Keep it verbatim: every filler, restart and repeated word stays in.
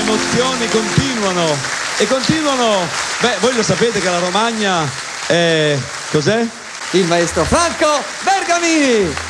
emozioni continuano e continuano. Beh, voi lo sapete che la Romagna è... cos'è? Il maestro Franco Bergamini.